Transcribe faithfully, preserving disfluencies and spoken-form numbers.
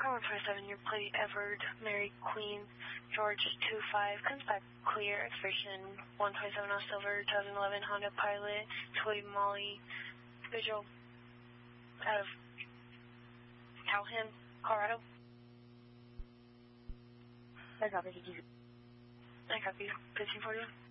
Car one twenty-seven, your plate, Everett, Mary Queen, George two five, comes back clear, expiration one twenty-seven on silver, twenty eleven Honda Pilot, Toy Molly, visual out of Calhoun, Colorado. I copy. Did you? I copy. fifteen forty.